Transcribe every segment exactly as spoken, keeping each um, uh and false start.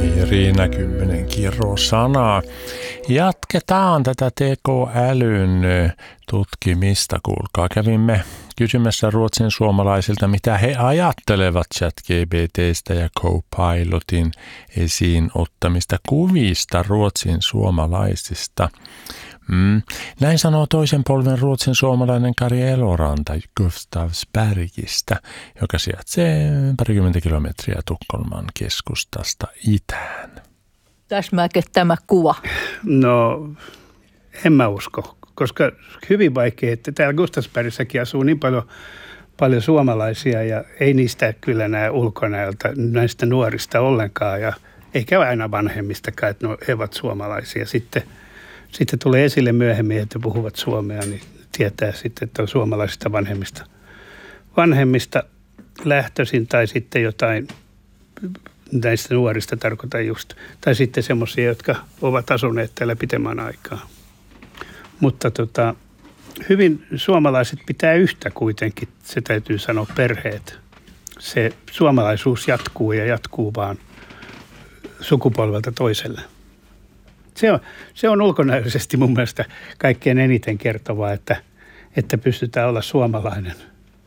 Irina kymmenen kirrosanaa. Jatketaan tätä tekoälyn tutkimista. Kuulkaa, kävimme kysymässä ruotsin suomalaisilta, mitä he ajattelevat ChatGPT:stä ja Copilotin esiin ottamista kuvista ruotsin suomalaisista. Mm. Näin sanoo toisen polven ruotsin suomalainen Kari Eloranta Gustavsbergistä, joka sijaitsee parikymmentä kilometriä Tukholman keskustasta itään. Täsmääkö tämä kuva? No, en mä usko, koska hyvin vaikea, että täällä Gustavsbergissäkin asuu niin paljon, paljon suomalaisia ja ei niistä kyllä näe ulkonäöltä näistä nuorista ollenkaan ja eikä aina vanhemmistakaan, että no, he ovat suomalaisia. Sitten, sitten tulee esille myöhemmin, että puhuvat suomea, niin tietää sitten, että on suomalaisista vanhemmista, vanhemmista lähtöisin tai sitten jotain näistä nuorista tarkoitan just. Tai sitten semmoisia, jotka ovat asuneet täällä pitemmän aikaa. Mutta tota, hyvin suomalaiset pitää yhtä kuitenkin, se täytyy sanoa, perheet. Se suomalaisuus jatkuu ja jatkuu vaan sukupolvelta toiselle. Se on, se on ulkonäöllisesti mun mielestä kaikkein eniten kertovaa, että, että pystytään olla suomalainen.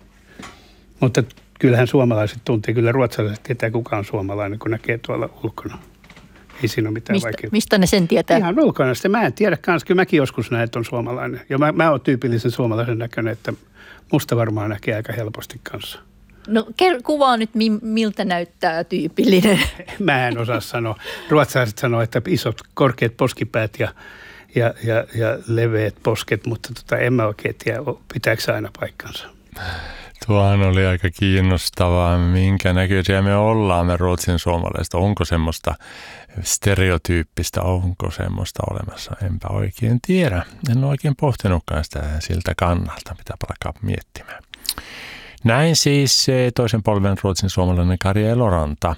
Mutta kyllähän suomalaiset tuntee, kyllä ruotsalaiset tietää, kuka on suomalainen, kun näkee tuolla ulkona. Ei siinä ole mitään mistä, vaikeaa. mistä ne sen tietää? Ihan ulkona. Sitten mä en tiedä kanssa. Kyllä mäkin joskus näen, että on suomalainen. Ja mä, mä oon tyypillisen suomalaisen näköinen, että musta varmaan näkee aika helposti kanssa. No kuvaa nyt, miltä näyttää tyypillinen. Mä en osaa sanoa. Ruotsalaiset sanoo, että isot, korkeat poskipäät ja, ja, ja, ja leveät posket, mutta tota, en mä oikein tiedä, pitääkö se aina paikkansa. Tuohan oli aika kiinnostavaa, minkä näköisiä me ollaan, me ruotsin suomalaiset. Onko semmoista stereotyyppistä, onko semmoista olemassa? Enpä oikein tiedä. En ole oikein pohtinutkaan sitä siltä kannalta, mitä alkaa miettimään. Näin siis toisen polven ruotsin suomalainen Kari Eloranta.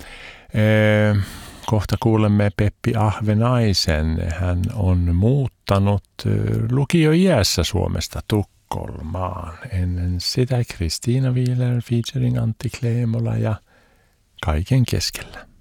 Kohta kuulemme Peppi Ahvenaisen. Hän on muuttanut lukioiässä Suomesta Tukholmaan. Kolmaan. Ennen sitä Kristiina Wieler featuring Antti Kleemola ja Kaiken keskellä.